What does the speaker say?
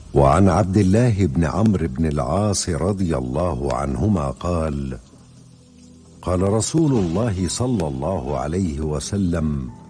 وعن عبد الله بن عمرو بن العاص رضي الله عنهما قال: قال رسول الله صلى الله عليه وسلم: